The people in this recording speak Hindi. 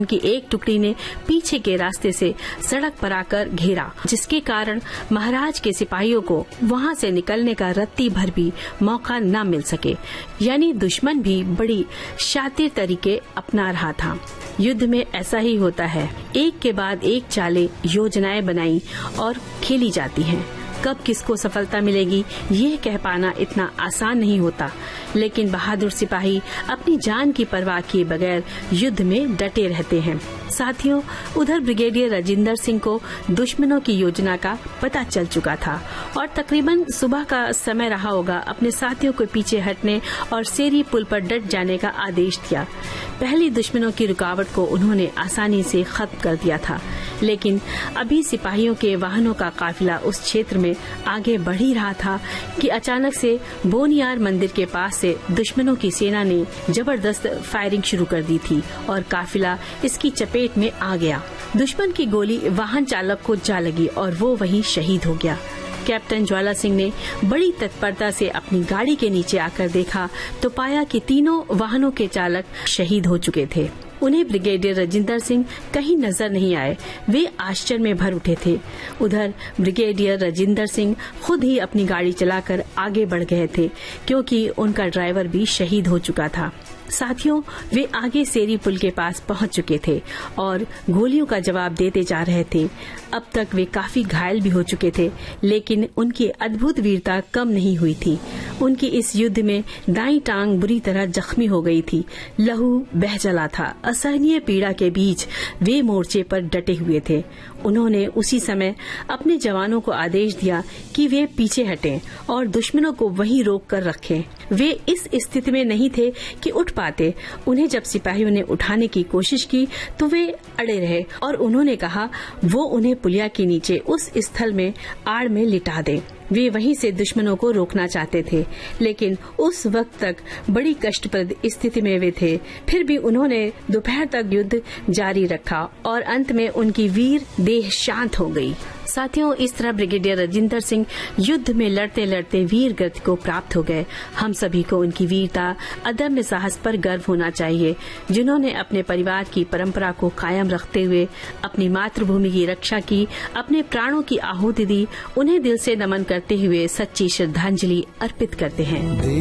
उनकी एक टुकड़ी ने पीछे के रास्ते से सड़क पर आकर घेरा, जिसके कारण महाराज के सिपाहियों को वहां से निकलने का रत्ती भर भी मौका न मिल सके। यानी दुश्मन भी बड़ी शातिर तरीके अपना रहा था। युद्ध में ऐसा ही होता है, एक के बाद एक चालें, योजनाएं बनाई और खेली जाती हैं। कब किसको सफलता मिलेगी ये कह पाना इतना आसान नहीं होता, लेकिन बहादुर सिपाही अपनी जान की परवाह किए बगैर युद्ध में डटे रहते हैं। साथियों, उधर ब्रिगेडियर राजिंदर सिंह को दुश्मनों की योजना का पता चल चुका था और तकरीबन सुबह का समय रहा होगा अपने साथियों को पीछे हटने और सेरी पुल पर डट जाने का आदेश दिया। पहली दुश्मनों की रुकावट को उन्होंने आसानी से खत्म कर दिया था, लेकिन अभी सिपाहियों के वाहनों का काफिला उस क्षेत्र में आगे बढ़ ही रहा था कि अचानक से बोनियार मंदिर के पास से दुश्मनों की सेना ने जबरदस्त फायरिंग शुरू कर दी थी और काफिला इसकी चपेट में आ गया। दुश्मन की गोली वाहन चालक को जा लगी और वो वहीं शहीद हो गया। कैप्टन ज्वाला सिंह ने बड़ी तत्परता से अपनी गाड़ी के नीचे आकर देखा तो पाया कि तीनों वाहनों के चालक शहीद हो चुके थे। उन्हें ब्रिगेडियर राजिंदर सिंह कहीं नजर नहीं आए। वे आश्चर्य में भर उठे थे। उधर ब्रिगेडियर राजिंदर सिंह खुद ही अपनी गाड़ी चलाकर आगे बढ़ गए थे, क्योंकि उनका ड्राइवर भी शहीद हो चुका था। साथियों, वे आगे सेरी पुल के पास पहुंच चुके थे और गोलियों का जवाब देते जा रहे थे। अब तक वे काफी घायल भी हो चुके थे, लेकिन उनकी अद्भुत वीरता कम नहीं हुई थी। उनकी इस युद्ध में दाईं टांग बुरी तरह जख्मी हो गई थी, लहू बह चला था। असहनीय पीड़ा के बीच वे मोर्चे पर डटे हुए थे। उन्होंने उसी समय अपने जवानों को आदेश दिया कि वे पीछे हटें और दुश्मनों को वहीं रोक कर रखें। वे इस स्थिति में नहीं थे कि उठ पाते। उन्हें जब सिपाहियों ने उठाने की कोशिश की तो वे अड़े रहे और उन्होंने कहा वो उन्हें पुलिया के नीचे उस स्थल में आड़ में लिटा दें। वे वहीं से दुश्मनों को रोकना चाहते थे, लेकिन उस वक्त तक बड़ी कष्टप्रद स्थिति में वे थे। फिर भी उन्होंने दोपहर तक युद्ध जारी रखा और अंत में उनकी वीर देह शांत हो गई। साथियों, इस तरह ब्रिगेडियर राजिंदर सिंह युद्ध में लड़ते लड़ते वीर गति को प्राप्त हो गए। हम सभी को उनकी वीरता, अदम्य साहस पर गर्व होना चाहिए, जिन्होंने अपने परिवार की परंपरा को कायम रखते हुए अपनी मातृभूमि की रक्षा की, अपने प्राणों की आहुति दी। उन्हें दिल से नमन करते हुए सच्ची श्रद्धांजलि अर्पित करते हैं।